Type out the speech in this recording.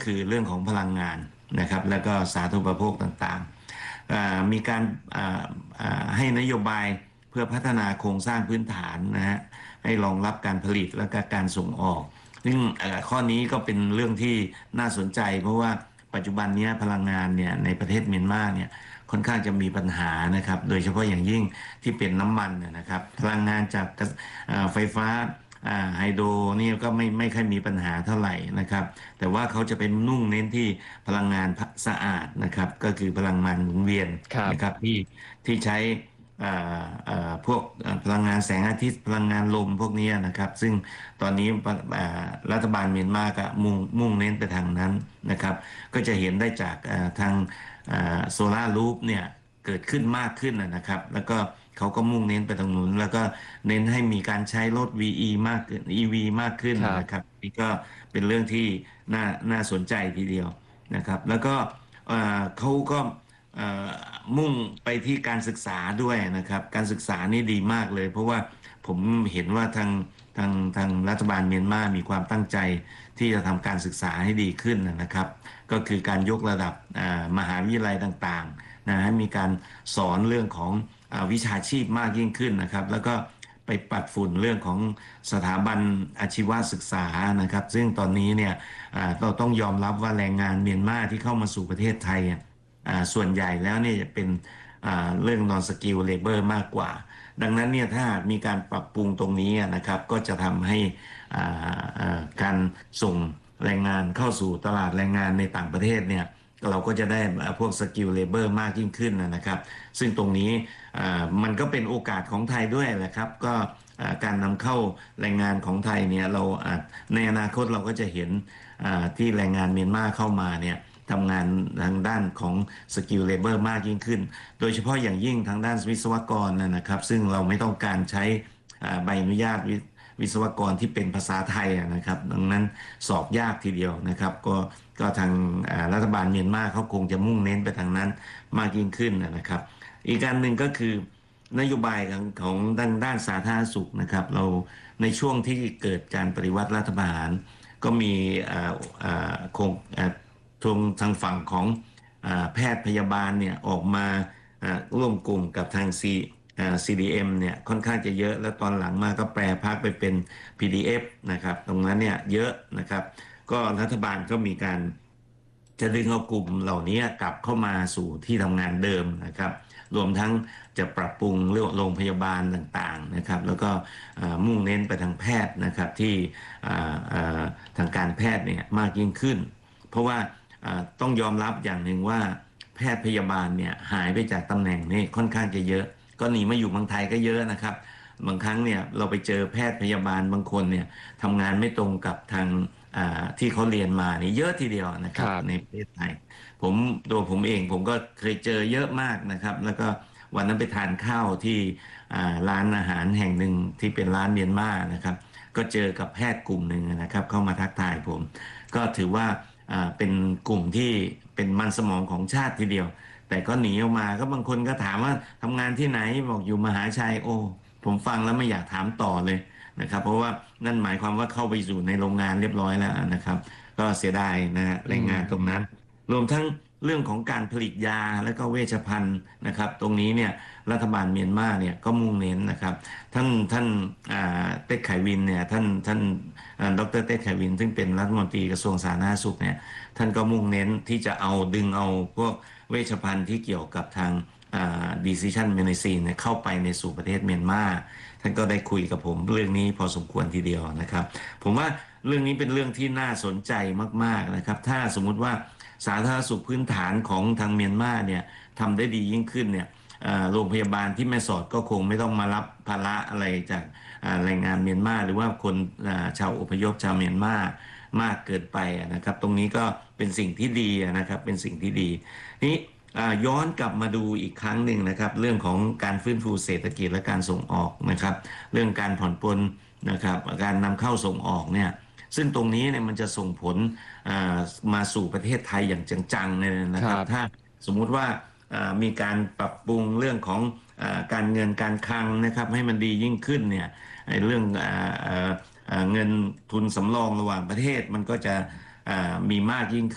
คือเรื่องของพลังงานนะครับแล้วก็สาธารณูปโภคต่างๆมีการให้นโยบายเพื่อพัฒนาโครงสร้างพื้นฐานนะฮะให้รองรับการผลิตและก็การส่งออกซึ่งข้อนี้ก็เป็นเรื่องที่น่าสนใจเพราะว่าปัจจุบันนี้พลังงานเนี่ยในประเทศเมียนมาเนี่ยค่อนข้างจะมีปัญหานะครับโดยเฉพาะอย่างยิ่งที่เป็นน้ำมันนะครับพลังงานจากไฟฟ้าไฮโดรนี่ก็ไม่ค่อยมีปัญหาเท่าไหร่นะครับแต่ว่าเขาจะเป็นนุ่งเน้นที่พลังงานสะอาดนะครับก็คือพลังงานหมุนเวียนนะครับที่ใช้พวกพลังงานแสงอาทิตย์พลังงานลมพวกนี้นะครับซึ่งตอนนี้รัฐบาลเมียนมาก็มุ่งเน้นไปทางนั้นนะครับก็จะเห็นได้จากทางโซลาร์รูฟเนี่ยเกิดขึ้นมากขึ้นนะครับแล้วก็เขาก็มุ่งเน้นไปตรงนู้นแล้วก็เน้นให้มีการใช้รถ VE มากขึ้น EV มากขึ้นนะครับนี่ก็เป็นเรื่องที่น่าสนใจทีเดียวนะครับแล้วก็เขาก็มุ่งไปที่การศึกษาด้วยนะครับการศึกษานี่ดีมากเลยเพราะว่าผมเห็นว่าทางรัฐบาลเมียนมามีความตั้งใจที่จะทำการศึกษาให้ดีขึ้นนะครับก็คือการยกระดับมหาวิทยาลัยต่างๆนะให้มีการสอนเรื่องของวิชาชีพมากยิ่งขึ้นนะครับแล้วก็ไปปัดฝุ่นเรื่องของสถาบันอาชีวศึกษานะครับซึ่งตอนนี้เนี่ยเราต้องยอมรับว่าแรงงานเมียนมาที่เข้ามาสู่ประเทศไทยส่วนใหญ่แล้วเนี่ยจะเป็นเรื่อง non skill labor มากกว่าดังนั้นเนี่ยถ้ามีการปรับปรุงตรงนี้นะครับก็จะทำให้การส่งแรงงานเข้าสู่ตลาดแรงงานในต่างประเทศเนี่ยเราก็จะได้พวก skill labor มากยิ่งขึ้นนะครับซึ่งตรงนี้มันก็เป็นโอกาสของไทยด้วยแหละครับก็การนำเข้าแรงงานของไทยเนี่ยเราในอนาคตเราก็จะเห็นที่แรงงานเมียนมาเข้ามาเนี่ยทำงานทางด้านของสกิลเลเบอร์มากยิ่งขึ้นโดยเฉพาะอย่างยิ่งทางด้านวิศวกรนะครับซึ่งเราไม่ต้องการใช้ใบอนุญาตวิศวกรที่เป็นภาษาไทยนะครับดังนั้นสอบยากทีเดียวนะครับก็ทางรัฐบาลเมียนมาเขาคงจะมุ่งเน้นไปทางนั้นมากยิ่งขึ้นนะครับอีกการหนึ่งก็คือนโยบายของด้านสาธารณสุขนะครับเราในช่วงที่เกิดการปฏิวัติรัฐประหารก็มีโครงทางฝั่งของแพทย์พยาบาลเนี่ยออกมาร่วมกลุ่มกับทาง CDM เนี่ยค่อนข้างจะเยอะแล้วตอนหลังมาก็แปรภาคไปเป็น PDF นะครับตรงนั้นเนี่ยเยอะนะครับก็รัฐบาลก็มีการจะดึงเอากลุ่มเหล่านี้กลับเข้ามาสู่ที่ทำงานเดิมนะครับรวมทั้งจะปรับปรุงเรื่องโรงพยาบาลต่างๆนะครับแล้วก็มุ่งเน้นไปทางแพทย์นะครับที่ทางการแพทย์เนี่ยมากยิ่งขึ้นเพราะว่าต้องยอมรับอย่างหนึ่งว่าแพทย์พยาบาลเนี่ยหายไปจากตำแหน่งนี้ค่อนข้างจะเยอะก็หนีมาอยู่เมืองไทยก็เยอะนะครับบางครั้งเนี่ยเราไปเจอแพทย์พยาบาลบางคนเนี่ยทำงานไม่ตรงกับทางที่เขาเรียนมานี่เยอะทีเดียวนะครับในประเทศไทยตัวผมเองผมก็เคยเจอเยอะมากนะครับแล้วก็วันนั้นไปทานข้าวที่ร้านอาหารแห่งหนึ่งที่เป็นร้านเมียนมานะครับก็เจอกับแพทย์กลุ่มหนึ่งนะครับเข้ามาทักทายผมก็ถือว่าเป็นกลุ่มที่เป็นมันสมองของชาติทีเดียวแต่ก็หนีออกมาก็บางคนก็ถามว่าทำงานที่ไหนบอกอยู่มหาชัยโอ้ผมฟังแล้วไม่อยากถามต่อเลยนะครับเพราะว่านั่นหมายความว่าเข้าไปสู่ในโรงงานเรียบร้อยแล้วนะครับก็เสียดายนะฮะแรงงานตรงนั้นรวมทั้งเรื่องของการผลิตยาและก็เวชภัณฑ์นะครับตรงนี้เนี่ยรัฐบาลเมียนมาเนี่ยก็มุ่งเน้นนะครับท่านเต็กไขวินเนี่ยท่านดรเต็กไขวินซึ่งเป็นรัฐมนตรีกระทรวงสาธารณสุขเนี่ยท่านก็มุ่งเน้นที่จะดึงเอาพวกเวชภัณฑ์ที่เกี่ยวกับทางdecision medicine เนี่ยเข้าไปในสู่ประเทศเมียนมาท่านก็ได้คุยกับผมเรื่องนี้พอสมควรทีเดียวนะครับผมว่าเรื่องนี้เป็นเรื่องที่น่าสนใจมากๆนะครับถ้าสมมุติว่าสาธารณสุขพื้นฐานของทางเมียนมาเนี่ยทำได้ดียิ่งขึ้นเนี่ยโรงพยาบาลที่แม่สอดก็คงไม่ต้องมารับภาระอะไรจากแรงงานเมียนมาหรือว่าคนชาวอพยพชาวเมียนมามากเกินไปนะครับตรงนี้ก็เป็นสิ่งที่ดีนะครับเป็นสิ่งที่ดีนี้ย้อนกลับมาดูอีกครั้งหนึ่งนะครับเรื่องของการฟื้นฟูเศรษฐกิจและการส่งออกนะครับเรื่องการผ่อนปลนนะครับการนำเข้าส่งออกเนี่ยซึ่งตรงนี้เนี่ยมันจะส่งผลมาสู่ประเทศไทยอย่างจังๆเลยนะครับถ้าสมมุติว่ามีการปรับปรุงเรื่องของการเงินการคลังนะครับให้มันดียิ่งขึ้นเนี่ยเรื่องเงินทุนสำรองระหว่างประเทศมันก็จะมีมากยิ่ง